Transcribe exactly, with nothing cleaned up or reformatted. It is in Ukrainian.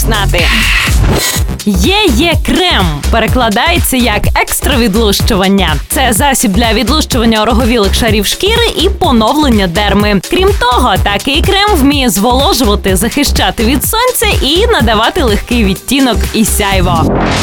знати. Є-є-крем перекладається як екстра відлущування. Це засіб для відлущування ороговілих шарів шкіри і поновлення дерми. Крім того, такий крем вміє зволожувати, захищати від сонця і надавати легкий відтінок і сяйво.